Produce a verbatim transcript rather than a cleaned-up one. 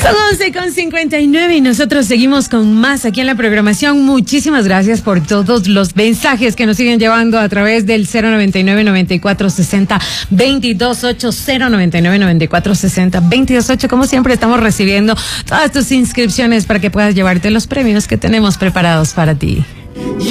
Son once con cincuenta y nueve y nosotros seguimos con más aquí en la programación. Muchísimas gracias por todos los mensajes que nos siguen llevando a través del cero noventa y nueve, noventa y cuatro sesenta, veintidós ocho, cero noventa y nueve, noventa y cuatro sesenta, veintidós ocho. Como siempre estamos recibiendo todas tus inscripciones para que puedas llevarte los premios que tenemos preparados para ti.